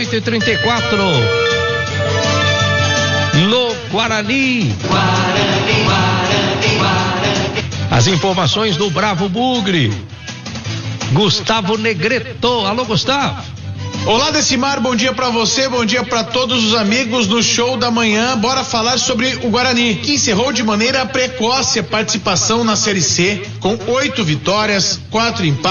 8h34. No Guarani. As informações do Bravo Bugre. Gustavo Negreto. Alô, Gustavo. Olá, Decimar, bom dia pra você, bom dia pra todos os amigos do Show da Manhã. Bora falar sobre o Guarani, que encerrou de maneira precoce a participação na Série C, com 8 vitórias, 4 empates.